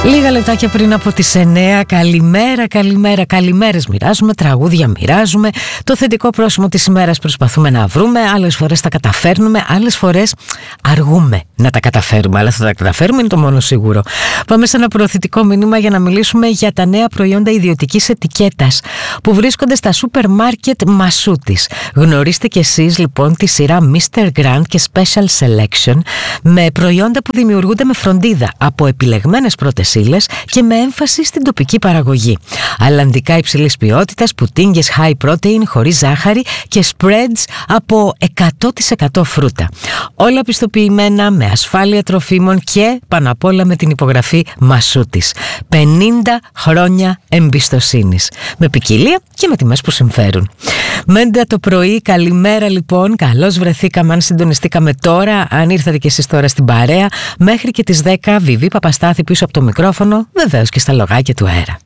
Λίγα λεπτάκια πριν από τις 9, καλημέρες μοιράζουμε, τραγούδια μοιράζουμε, το θετικό πρόσημο της ημέρας προσπαθούμε να βρούμε, άλλες φορές τα καταφέρνουμε, άλλες φορές αργούμε να τα καταφέρουμε, αλλά θα τα καταφέρουμε, είναι το μόνο σίγουρο. Πάμε σε ένα προωθητικό μήνυμα για να μιλήσουμε για τα νέα προϊόντα ιδιωτικής ετικέτας που βρίσκονται στα σούπερ μάρκετ Μασούτης. Γνωρίστε κι εσείς λοιπόν τη σειρά Mr. Grant και Special Selection με προϊόντα που δημιουργούνται με φροντίδα από επιλεγμένες πρώτες ύλες και με έμφαση στην τοπική παραγωγή. Αλλαντικά υψηλής ποιότητας, πουτίνγκες high protein χωρίς ζάχαρη και spreads από 100% φρούτα. Όλα πιστοποιημένα με ασφάλεια τροφίμων και πάνω απ' όλα με την υπογραφή Μασούτης. 50 χρόνια εμπιστοσύνης. Με ποικιλία και με τιμές που συμφέρουν. Μέντα το πρωί, καλημέρα λοιπόν. Καλώς βρεθήκαμε αν συντονιστήκαμε τώρα. Αν ήρθατε κι εσείς τώρα στην παρέα, μέχρι και τις 10 Βιβί Παπαστάθη πίσω από το μικρόφωνο, βεβαίως και στα λογάκια του αέρα.